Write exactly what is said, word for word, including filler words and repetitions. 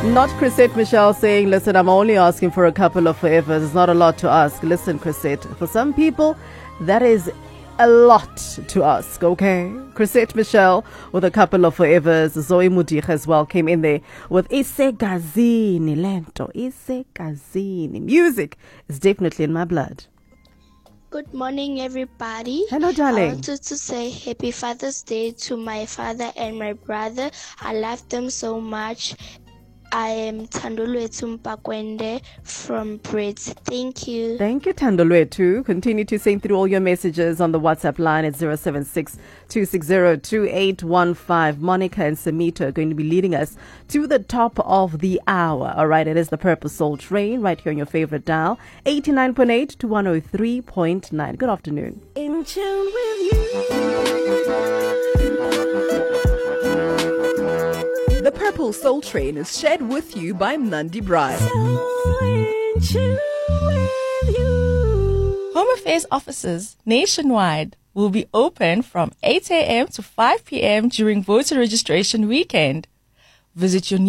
Not Chrisette Michelle saying, listen, I'm only asking for a couple of forevers. It's not a lot to ask. Listen, Chrisette, for some people, that is a lot to ask, okay? Chrisette Michelle with a couple of forevers. Zoe Mudich as well came in there with Isegazini Lento. Isegazini. Music is definitely in my blood. Good morning, everybody. Hello, darling. I wanted to say happy Father's Day to my father and my brother. I love them so much. I am Tandolwe Mpakwende from Brits. Thank you. Thank you, Tandolwe, too. Continue to send through all your messages on the WhatsApp line at zero seven six, two six zero, two eight one five. Monica and Samita are going to be leading us to the top of the hour. All right, it is the Purple Soul Train right here on your favorite dial, eighty-nine point eight to one oh three point nine. Good afternoon. In tune with you. The Purple Soul Train is shared with you by Nandi Bride. So in tune with you. Home Affairs offices nationwide will be open from eight a.m. to five p.m. during voter registration weekend. Visit your